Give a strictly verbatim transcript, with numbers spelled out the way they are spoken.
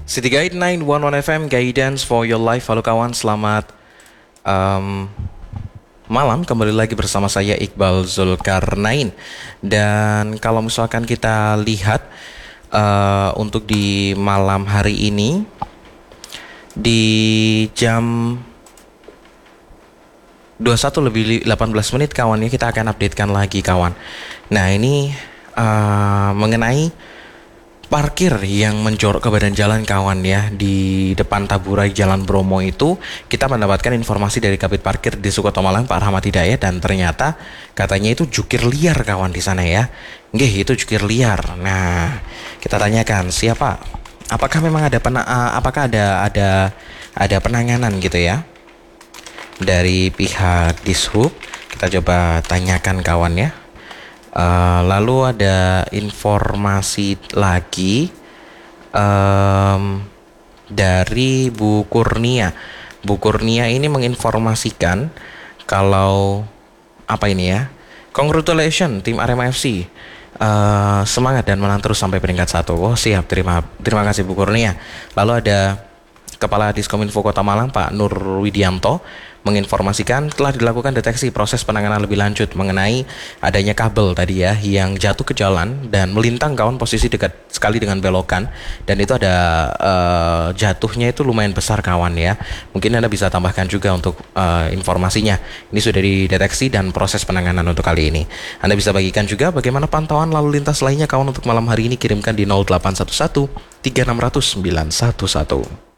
City Guide sembilan satu satu F M, Guidance for Your Life. Halo kawan, selamat um, malam. Kembali lagi bersama saya Iqbal Zulkarnain. Dan kalau misalkan kita lihat uh, untuk di malam hari ini, di jam dua puluh satu lebih delapan belas menit kawan ya, kita akan updatekan lagi kawan. Nah ini uh, mengenai parkir yang menjorok ke badan jalan kawan ya. Di depan Taburai Jalan Bromo itu kita mendapatkan informasi dari Kabid Parkir di Sukoto Malang, Pak Rahmat Hidayat, dan ternyata katanya itu jukir liar kawan di sana ya. Nggih, itu jukir liar. Nah, kita tanyakan siapa? Apakah memang ada pena, uh, apakah ada ada ada penanganan gitu ya dari pihak Dishub? Kita coba tanyakan kawan ya. Uh, lalu ada informasi lagi um, dari Bu Kurnia. Bu Kurnia ini menginformasikan kalau apa ini ya? Congratulations tim Arema F C. Uh, semangat dan menang terus sampai peringkat satu. Oh siap, terima terima kasih Bu Kurnia. Lalu ada Kepala Diskominfo Kota Malang Pak Nur Widianto menginformasikan telah dilakukan deteksi proses penanganan lebih lanjut mengenai adanya kabel tadi ya yang jatuh ke jalan dan melintang kawan, posisi dekat sekali dengan belokan, dan itu ada uh, jatuhnya itu lumayan besar kawan ya. Mungkin Anda bisa tambahkan juga untuk uh, informasinya. Ini sudah dideteksi dan proses penanganan untuk kali ini. Anda bisa bagikan juga bagaimana pantauan lalu lintas lainnya kawan untuk malam hari ini, kirimkan di nol delapan satu satu tiga enam nol nol sembilan satu satu.